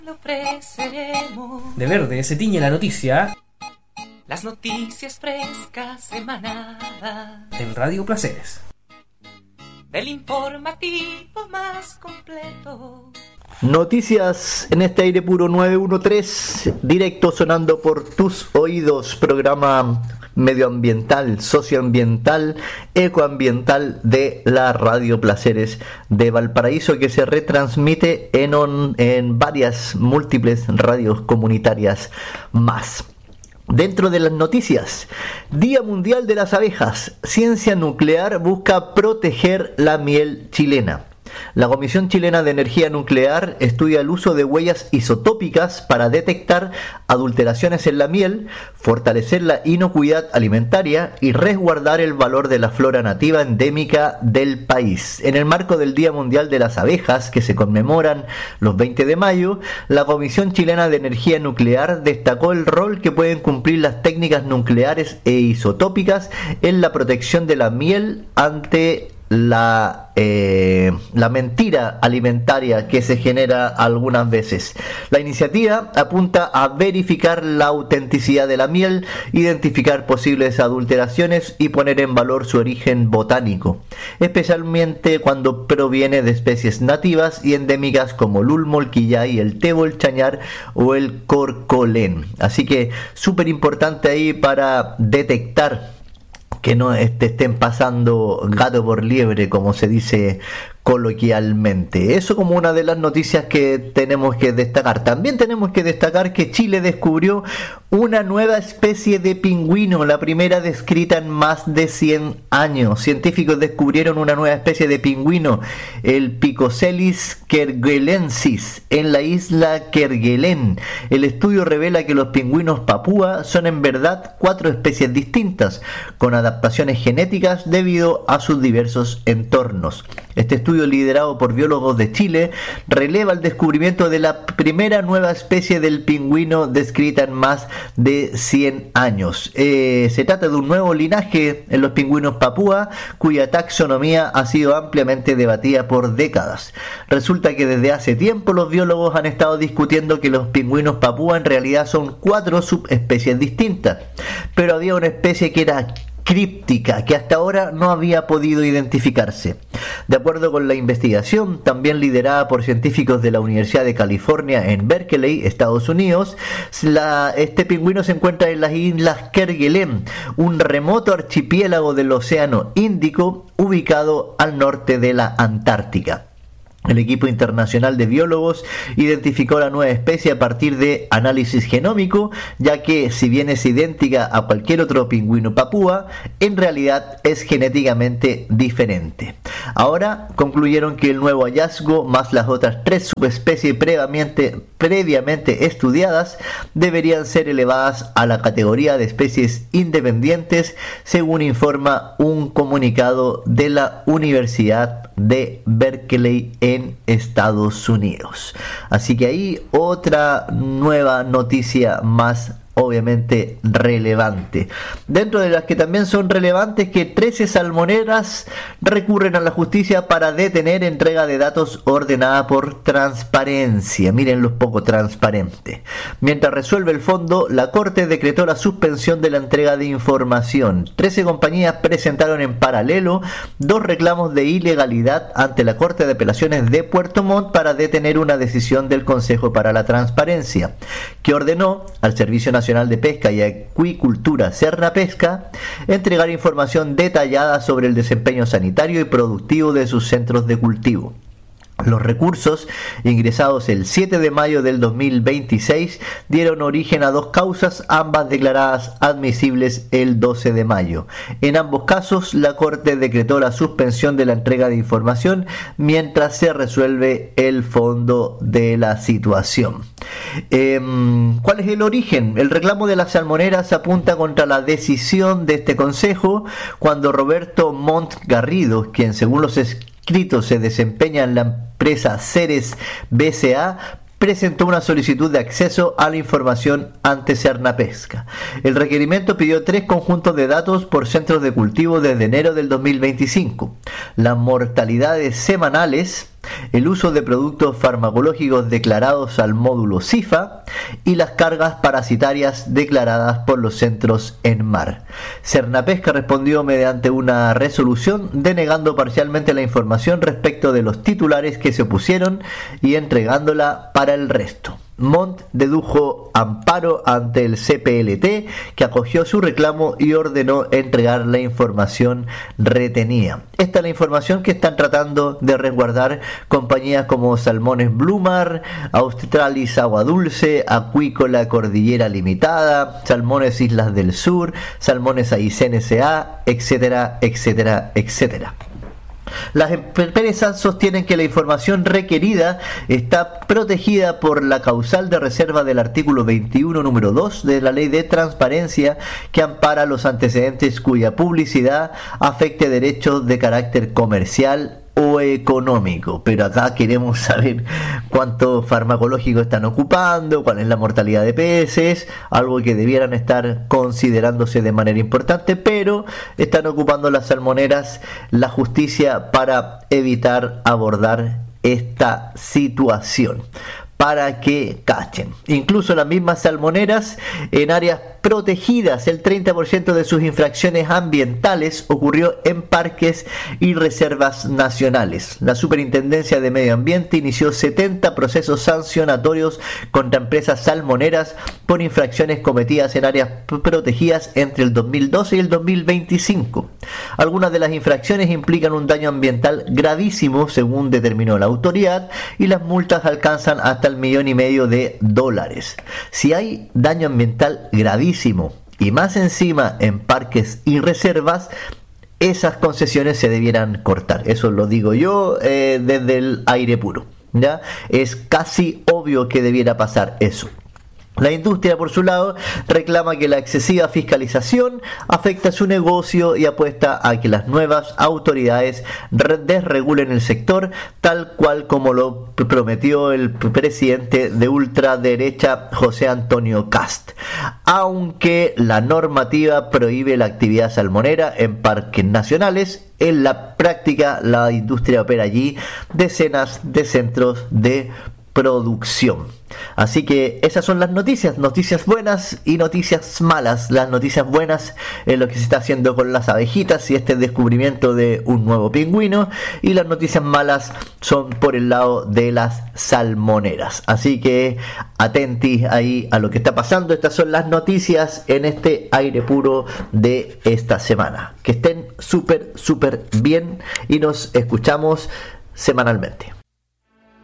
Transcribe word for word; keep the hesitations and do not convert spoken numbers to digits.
Lo ofreceremos. De verde se tiñe la noticia Las noticias frescas semanadas en Radio Placeres. del informativo más completo. Noticias en este aire puro nueve trece, directo sonando por tus oídos, programa medioambiental, socioambiental, ecoambiental de la Radio Placeres de Valparaíso, que se retransmite en, on, en varias múltiples radios comunitarias más. Dentro de las noticias, Día Mundial de las Abejas, Ciencia Nuclear busca proteger la miel chilena. La Comisión Chilena de Energía Nuclear estudia el uso de huellas isotópicas para detectar adulteraciones en la miel, fortalecer la inocuidad alimentaria y resguardar el valor de la flora nativa endémica del país. En el marco del Día Mundial de las Abejas, que se conmemoran los veinte de mayo, la Comisión Chilena de Energía Nuclear destacó el rol que pueden cumplir las técnicas nucleares e isotópicas en la protección de la miel ante la, eh, la mentira alimentaria que se genera algunas veces. La iniciativa apunta a verificar la autenticidad de la miel, identificar posibles adulteraciones y poner en valor su origen botánico, especialmente cuando proviene de especies nativas y endémicas como el ulmo, el quillay, el tebo, el chañar o el corcolén. Así que súper importante ahí para detectar que no te estén pasando gato por liebre, como se dice coloquialmente. Eso como una de las noticias que tenemos que destacar. También tenemos que destacar que Chile descubrió una nueva especie de pingüino, la primera descrita en más de cien años. Científicos descubrieron una nueva especie de pingüino, el Picocelis kerguelensis, en la isla Kerguelen. El estudio revela que los pingüinos papúa son en verdad cuatro especies distintas, con adaptaciones genéticas debido a sus diversos entornos. Este estudio, liderado por biólogos de Chile, releva el descubrimiento de la primera nueva especie del pingüino descrita en más de cien años. Eh, se trata de un nuevo linaje en los pingüinos papúa, cuya taxonomía ha sido ampliamente debatida por décadas. Resulta que desde hace tiempo los biólogos han estado discutiendo que los pingüinos papúa en realidad son cuatro subespecies distintas, pero había una especie que era críptica, que hasta ahora no había podido identificarse. De acuerdo con la investigación, también liderada por científicos de la Universidad de California en Berkeley, Estados Unidos, la, este pingüino se encuentra en las islas Kerguelen, un remoto archipiélago del Océano Índico ubicado al norte de la Antártica. El equipo internacional de biólogos identificó la nueva especie a partir de análisis genómico, ya que si bien es idéntica a cualquier otro pingüino papúa, en realidad es genéticamente diferente. Ahora concluyeron que el nuevo hallazgo, más las otras tres subespecies previamente, previamente estudiadas, deberían ser elevadas a la categoría de especies independientes, según informa un comunicado de la Universidad de Berkeley en Estados Unidos. Así que ahí otra nueva noticia más, obviamente relevante. Dentro de las que también son relevantes, que trece salmoneras recurren a la justicia para detener entrega de datos ordenada por transparencia. Miren lo poco transparente. Mientras resuelve el fondo, la Corte decretó la suspensión de la entrega de información. trece compañías presentaron en paralelo dos reclamos de ilegalidad ante la Corte de Apelaciones de Puerto Montt para detener una decisión del Consejo para la Transparencia, que ordenó al Servicio Nacional de Pesca y Acuicultura, Sernapesca, entregar información detallada sobre el desempeño sanitario y productivo de sus centros de cultivo. Los recursos, ingresados el siete de mayo del dos mil veintiséis, dieron origen a dos causas, ambas declaradas admisibles el doce de mayo. En ambos casos, la Corte decretó la suspensión de la entrega de información mientras se resuelve el fondo de la situación. Eh, ¿Cuál es el origen? El reclamo de las salmoneras apunta contra la decisión de este consejo cuando Roberto Montt Garrido, quien según los escritos se desempeña en la empresa Ceres B C A, presentó una solicitud de acceso a la información ante Sernapesca. El requerimiento pidió tres conjuntos de datos por centros de cultivo desde enero del dos mil veinticinco. Las mortalidades semanales el uso de productos farmacológicos declarados al módulo CIFA y las cargas parasitarias declaradas por los centros ENMAR. Sernapesca respondió mediante una resolución denegando parcialmente la información respecto de los titulares que se opusieron y entregándola para el resto. Mont dedujo amparo ante el C P L T, que acogió su reclamo y ordenó entregar la información retenida. Esta es la información que están tratando de resguardar compañías como Salmones Blumar, Australis Agua Dulce, Acuícola Cordillera Limitada, Salmones Islas del Sur, Salmones Aysén S A, etcétera, etcétera, etcétera. Las empresas sostienen que la información requerida está protegida por la causal de reserva del artículo veintiuno número dos de la Ley de Transparencia, que ampara los antecedentes cuya publicidad afecte derechos de carácter comercial o económico. Pero acá queremos saber cuánto farmacológico están ocupando, cuál es la mortalidad de peces, algo que debieran estar considerándose de manera importante, pero están ocupando las salmoneras la justicia para evitar abordar esta situación, para que cachen. Incluso las mismas salmoneras en áreas protegidas, el treinta por ciento de sus infracciones ambientales ocurrió en parques y reservas nacionales. La Superintendencia de Medio Ambiente inició setenta procesos sancionatorios contra empresas salmoneras por infracciones cometidas en áreas protegidas entre el dos mil doce y el dos mil veinticinco. Algunas de las infracciones implican un daño ambiental gravísimo, según determinó la autoridad, y las multas alcanzan hasta el millón y medio de dólares. Si hay daño ambiental gravísimo y más encima en parques y reservas, esas concesiones se debieran cortar. Eso lo digo yo eh, desde el aire puro, ¿ya? Es casi obvio que debiera pasar eso. La industria, por su lado, reclama que la excesiva fiscalización afecta su negocio y apuesta a que las nuevas autoridades desregulen el sector, tal cual como lo prometió el presidente de ultraderecha José Antonio Kast. Aunque la normativa prohíbe la actividad salmonera en parques nacionales, en la práctica la industria opera allí decenas de centros de producción. Así que esas son las noticias, noticias buenas y noticias malas. Las noticias buenas es lo que se está haciendo con las abejitas y este descubrimiento de un nuevo pingüino, y las noticias malas son por el lado de las salmoneras. Así que atentis ahí a lo que está pasando. Estas son las noticias en este aire puro de esta semana. Que estén súper, súper bien y nos escuchamos semanalmente.